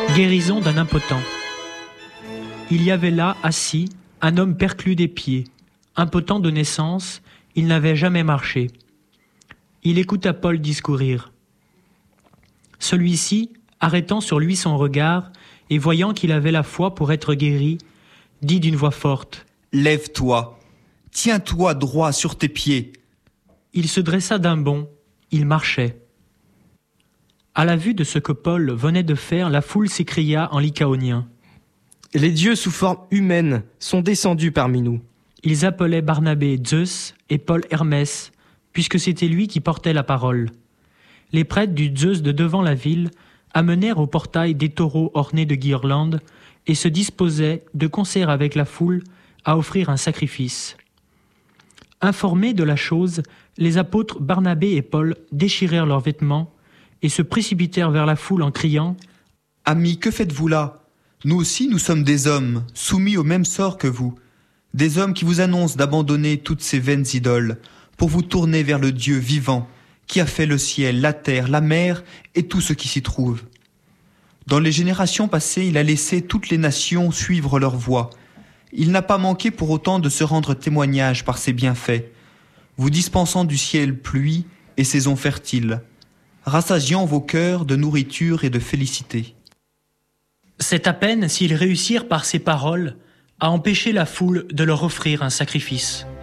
Guérison d'un impotent. Il y avait là, assis, un homme perclus des pieds. Impotent de naissance, il n'avait jamais marché. Il écouta Paul discourir. Celui-ci, arrêtant sur lui son regard et voyant qu'il avait la foi pour être guéri, dit d'une voix forte : « Lève-toi, tiens-toi droit sur tes pieds. » Il se dressa d'un bond, il marchait. À la vue de ce que Paul venait de faire, la foule s'écria en lycaonien : « Les dieux sous forme humaine sont descendus parmi nous. » Ils appelaient Barnabé Zeus et Paul Hermès, puisque c'était lui qui portait la parole. Les prêtres du Zeus de devant la ville amenèrent au portail des taureaux ornés de guirlandes et se disposaient, de concert avec la foule, à offrir un sacrifice. Informés de la chose, les apôtres Barnabé et Paul déchirèrent leurs vêtements et se précipitèrent vers la foule en criant : « Amis, que faites-vous là ? Nous aussi, nous sommes des hommes, soumis au même sort que vous. Des hommes qui vous annoncent d'abandonner toutes ces vaines idoles pour vous tourner vers le Dieu vivant qui a fait le ciel, la terre, la mer et tout ce qui s'y trouve. Dans les générations passées, il a laissé toutes les nations suivre leur voie. Il n'a pas manqué pour autant de se rendre témoignage par ses bienfaits, vous dispensant du ciel pluie et saisons fertiles, rassasiant vos cœurs de nourriture et de félicité. » C'est à peine s'ils réussirent par ces paroles à empêcher la foule de leur offrir un sacrifice.